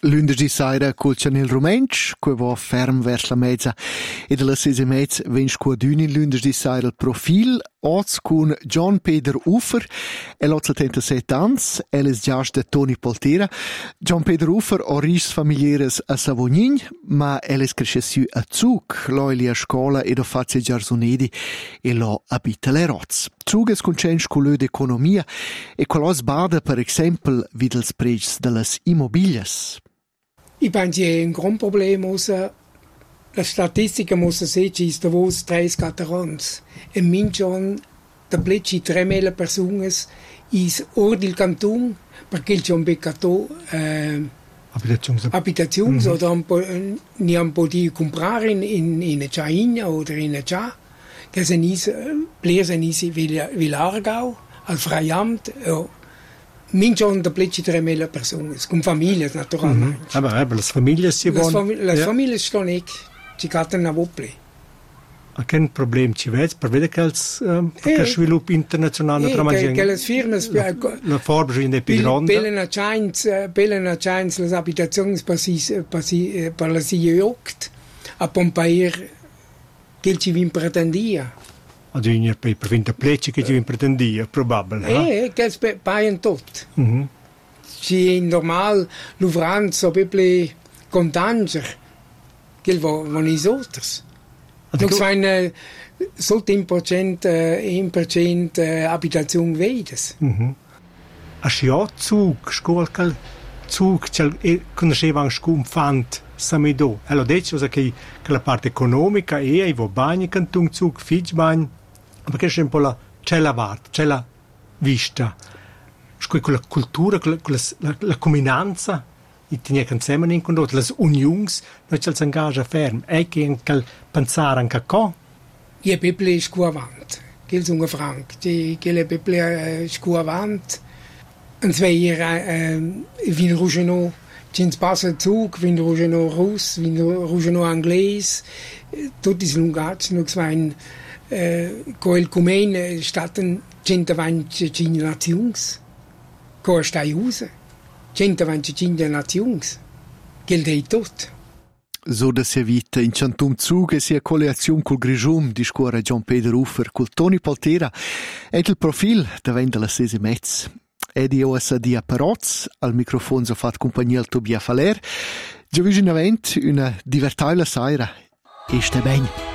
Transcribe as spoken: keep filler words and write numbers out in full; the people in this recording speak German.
Lunedì sera col Chanel Rumensch, che va ferm vers la mezza, e dalla sesa e mezza vens qua d'uni lunedì sera il profil, oz con John Peter Ufer, e l'ha settantasette anni, e è già de Toni Poltera. John Peter Ufer ha ris familiares a Savognin, ma è cresciuto a Zug, l'ha lì a scuola ed ha fatto Giarsonedi e l'ha abita le Roz. Zug è sconcensch con l'economia e con l'os bada, per esempio, vid els pregs delle immobilies. Ich penso, è un gran problema. La statistica mostra se ci sta vos tres catarons. E minchon da pleci tremila persone is or del canton, perché il un beccato eh, Abitazions. abitazions Mhm. oder un po', ni un po' di comprare in in in Chaina oder in Cha. Che se nis plesen is Villargau al Freiamt. Ja. Minchon da pleci tremila persone, con famiglie naturalmente. Mhm. Aber eben, las Families si Las, von... fami- las ja. famiglie stanno ec, ci cattano a vople. A che problem ci vedi? Per vedere che il um, Eh, sviluppo internazionale Eh, tra che, che le firme la, la forza è più grande. Bellen Chains, Bellen Chains, le abitazioni per si per si per la si jokt a Pompair che ci vin pretendia. Ad unir per per vinta pleci che ci pretendia, probabile. Eh, che spe paien tot. Mhm. Ci normal l'uvranza peple contanger che va von is otters. Also, Nog zijn sollte in procent in procent abitazione vedes. Mhm. A scia Zug, scuol cal Zug, cel e conosceva anche scum fant samido. Allora detto che che la parte economica e ai vo bagni canton Zug fich bagn, perché c'è un po' la c'è la vart, c'è la vista. Scui con la cultura, con la, la, la combinanza, i tiene che insieme in condotto, le unions, noi ci engaggia ferm, e che anche pensare anche a co. Je peple scu avant. Che sono franc, che che le peple scu avant. En twee hier vin Rougenau, cins passa Zug, vin Rougenau Russ, vin Rougenau Angles, tutti i lungati, nog zijn co il Cumain staten centoventincinque nazions. Co stai usa. centoventincinque nazions. Che dei tot. So da sia vita in Canton Zug e sia colleazione col Grigium di scuola John Peter Ufer col Toni Poltera ed il profil da venda la sese mezz. Ed io a dia Peroz, al microfono so fat compagnia al Tobia Faler. Già vicino una divertile sera e stai bene.